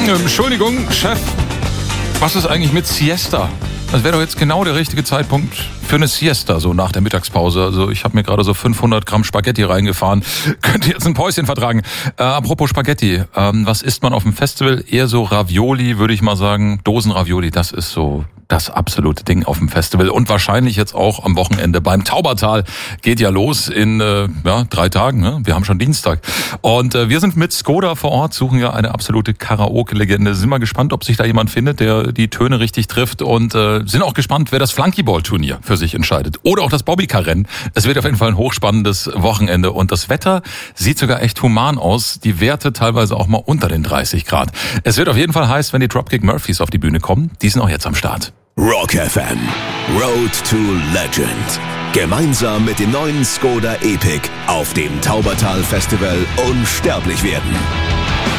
Entschuldigung, Chef, was ist eigentlich mit Siesta? Das wäre doch jetzt genau der richtige Zeitpunkt für eine Siesta, so nach der Mittagspause. Also ich habe mir gerade so 500 Gramm Spaghetti reingefahren. Könnte jetzt ein Päuschen vertragen. Apropos Spaghetti, was isst man auf dem Festival? Eher so Ravioli, würde ich mal sagen. Dosenravioli, das ist so das absolute Ding auf dem Festival. Und wahrscheinlich jetzt auch am Wochenende beim Taubertal. Geht ja los in 3 Tagen. Ne? Wir haben schon Dienstag. Und wir sind mit Skoda vor Ort, suchen ja eine absolute Karaoke-Legende. Sind mal gespannt, ob sich da jemand findet, der die Töne richtig trifft. Und sind auch gespannt, wer das Flunkyball-Turnier für sich entscheidet. Oder auch das Bobbycar-Rennen. Es wird auf jeden Fall ein hochspannendes Wochenende. Und das Wetter sieht sogar echt human aus. Die Werte teilweise auch mal unter den 30 Grad. Es wird auf jeden Fall heiß, wenn die Dropkick Murphys auf die Bühne kommen. Die sind auch jetzt am Start. Rock FM, Road to Legend. Gemeinsam mit dem neuen Skoda Epic auf dem Taubertal Festival unsterblich werden.